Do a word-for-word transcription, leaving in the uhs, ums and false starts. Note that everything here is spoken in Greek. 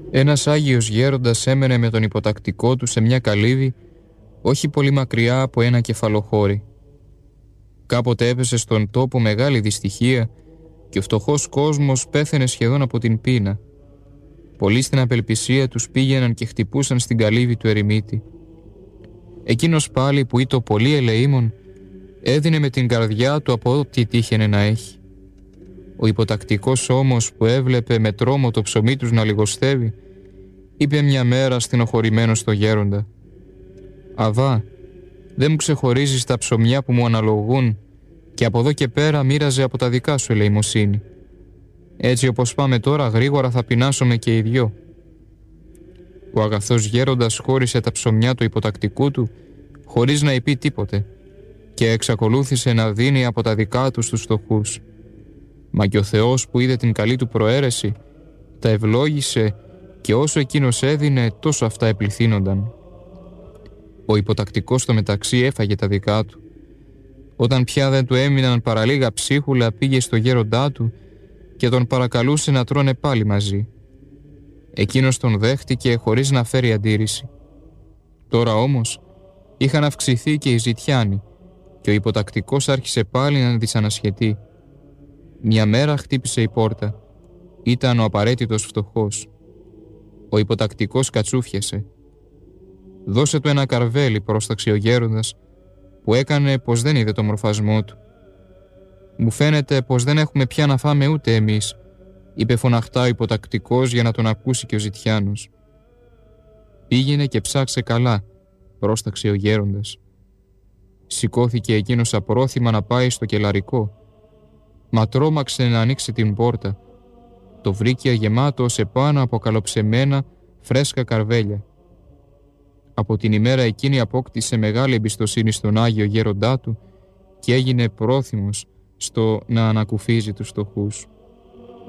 Ένας Άγιος Γέροντας έμενε με τον υποτακτικό του σε μια καλύβη, όχι πολύ μακριά από ένα κεφαλοχώρι. Κάποτε έπεσε στον τόπο μεγάλη δυστυχία και ο φτωχός κόσμος πέθαινε σχεδόν από την πείνα. Πολλοί στην απελπισία τους πήγαιναν και χτυπούσαν στην καλύβη του ερημίτη. Εκείνος πάλι που ήτο πολύ ελεήμων έδινε με την καρδιά του από ό,τι τύχαινε να έχει. Ο υποτακτικός όμως που έβλεπε με τρόμο το ψωμί τους να λιγοστεύει, είπε μια μέρα στενοχωρημένος στο γέροντα: «Αβά, δεν μου ξεχωρίζεις τα ψωμιά που μου αναλογούν και από εδώ και πέρα μοίραζε από τα δικά σου ελεημοσύνη. Έτσι όπως πάμε τώρα γρήγορα θα πεινάσουμε και οι δυο». Ο αγαθός γέροντας χώρισε τα ψωμιά του υποτακτικού του χωρίς να είπε τίποτε και εξακολούθησε να δίνει από τα δικά του στους φτωχούς. Μα και ο Θεός που είδε την καλή του προαίρεση τα ευλόγησε και όσο εκείνος έδινε τόσο αυτά επληθύνονταν. Ο υποτακτικός στο μεταξύ έφαγε τα δικά του. Όταν πια δεν του έμειναν παρά λίγα ψίχουλα, πήγε στο γέροντά του και τον παρακαλούσε να τρώνε πάλι μαζί. Εκείνος τον δέχτηκε χωρίς να φέρει αντίρρηση. Τώρα όμως είχαν αυξηθεί και οι ζητιάνοι και ο υποτακτικός άρχισε πάλι να δυσανασχετεί. Μια μέρα χτύπησε η πόρτα. Ήταν ο απαραίτητος φτωχός. Ο υποτακτικός κατσούφιασε. «Δώσε του ένα καρβέλι», πρόσταξε ο γέροντας, που έκανε πως δεν είδε το μορφασμό του. «Μου φαίνεται πως δεν έχουμε πια να φάμε ούτε εμείς», είπε φωναχτά ο υποτακτικός για να τον ακούσει και ο ζητιάνος. «Πήγαινε και ψάξε καλά», πρόσταξε ο γέροντας. Σηκώθηκε εκείνος απρόθυμα να πάει στο κελαρικό, μα τρόμαξε να ανοίξει την πόρτα. Το βρήκε γεμάτο σε πάνω από καλοψεμένα φρέσκα καρβέλια. Από την ημέρα εκείνη απόκτησε μεγάλη εμπιστοσύνη στον Άγιο Γέροντά του και έγινε πρόθυμος στο να ανακουφίζει τους φτωχούς.